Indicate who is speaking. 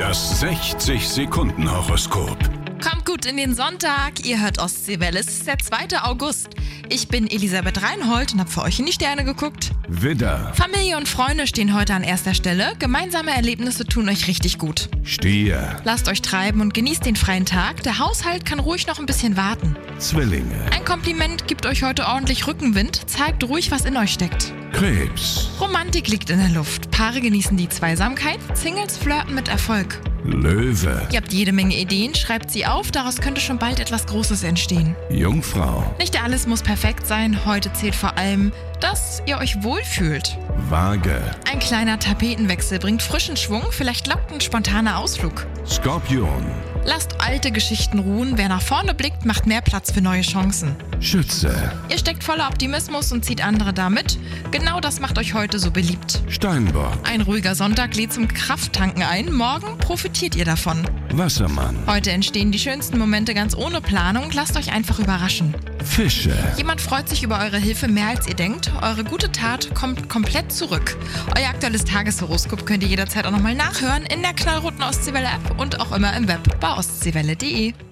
Speaker 1: Das 60-Sekunden-Horoskop.
Speaker 2: Kommt gut in den Sonntag, ihr hört Ostseewelle, es ist der 2. August. Ich bin Elisabeth Reinhold und habe für euch in die Sterne geguckt.
Speaker 1: Widder,
Speaker 2: Familie und Freunde stehen heute an erster Stelle, gemeinsame Erlebnisse tun euch richtig gut.
Speaker 1: Stier,
Speaker 2: Lasst euch treiben und genießt den freien Tag, der Haushalt kann ruhig noch ein bisschen warten.
Speaker 1: Zwillinge,
Speaker 2: Ein Kompliment gibt euch heute ordentlich Rückenwind, zeigt ruhig, was in euch steckt.
Speaker 1: Krebs,
Speaker 2: Romantik liegt in der Luft, Paare genießen die Zweisamkeit, Singles flirten mit Erfolg.
Speaker 1: Löwe,
Speaker 2: Ihr habt jede Menge Ideen, schreibt sie auf, daraus könnte schon bald etwas Großes entstehen.
Speaker 1: Jungfrau,
Speaker 2: Nicht alles muss perfekt sein, heute zählt vor allem, dass ihr euch wohlfühlt.
Speaker 1: Waage,
Speaker 2: Ein kleiner Tapetenwechsel bringt frischen Schwung, vielleicht lockt ein spontaner Ausflug.
Speaker 1: Skorpion,
Speaker 2: Lasst alte Geschichten ruhen, wer nach vorne blickt, macht mehr Platz für neue Chancen.
Speaker 1: Schütze,
Speaker 2: Ihr steckt voller Optimismus und zieht andere damit. Genau das macht euch heute so beliebt.
Speaker 1: Steinbock,
Speaker 2: Ein ruhiger Sonntag lädt zum Krafttanken ein, morgen profitiert ihr davon.
Speaker 1: Wassermann,
Speaker 2: Heute entstehen die schönsten Momente ganz ohne Planung, lasst euch einfach überraschen.
Speaker 1: Fische.
Speaker 2: Jemand freut sich über eure Hilfe mehr als ihr denkt. Eure gute Tat kommt komplett zurück. Euer aktuelles Tageshoroskop könnt ihr jederzeit auch nochmal nachhören in der knallroten Ostseewelle-App und auch immer im Web bei ostseewelle.de.